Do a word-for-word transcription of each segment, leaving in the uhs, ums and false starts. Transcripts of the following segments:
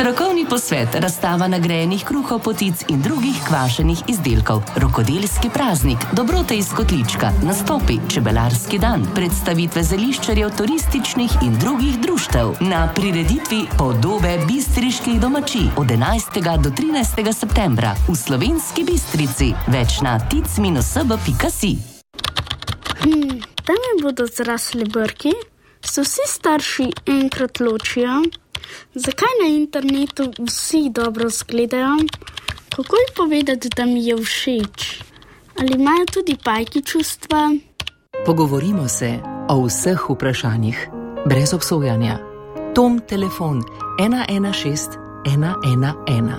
Strokovni posvet, razstava nagrajenih kruhov, potic in drugih kvašenih izdelkov, rokodelski praznik, dobrote iz kotlička, nastopi, čebelarski dan, predstavitve zeliščarjev, turističnih in drugih društev na prireditvi Podobe bistriških domačij od enajstega do trinajstega septembra v Slovenski Bistrici. Več na tic s b pika si. Hmm, tam mi bodo zrasli brki, se vsi starši enkrat ločijo. Zakaj na internetu vsi dobro zgledajo? Kako je povedati, da mi je všeč? Ali imajo tudi pajki čustva? Pogovorimo se o vseh vprašanjih, brez obsojanja. Tom telefon ena ena šest ena ena ena.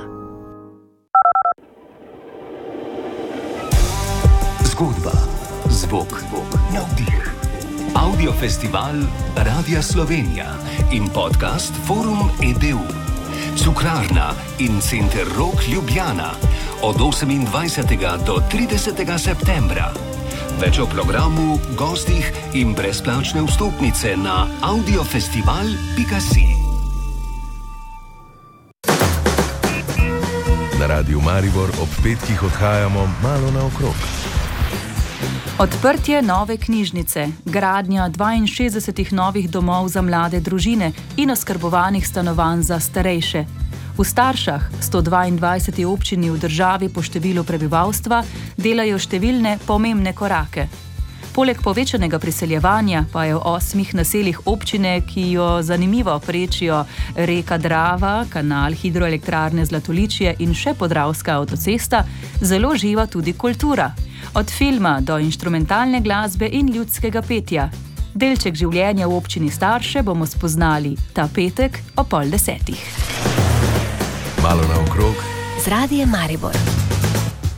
Zgodba, zvok, navdih. Audiofestival Radia Slovenija in podcast Forum E D U. Cukrarna in Center Rok Ljubljana od osemindvajsetega do tridesetega septembra. Več o programu, gostih in brezplačne vstopnice na audiofestival pika si. Na Radiu Maribor ob petkih odhajamo malo naokrog. Odprtje nove knjižnice, gradnja dvainšestdesetih novih domov za mlade družine in oskrbovanih stanovanj za starejše. V Staršah, sto dvaindvajseti občini v državi po številu prebivalstva, delajo številne pomembne korake. Poleg povečanega priseljevanja pa je v osmih naseljih občine, ki jo zanimivo prečijo reka Drava, kanal hidroelektrarne Zlatoličje in še Podravska avtocesta, zelo živa tudi kultura. Od filma do inštrumentalne glasbe in ljudskega petja. Delček življenja v občini Starše bomo spoznali ta petek o pol desetih. Malo naokrog z Radiem Maribor.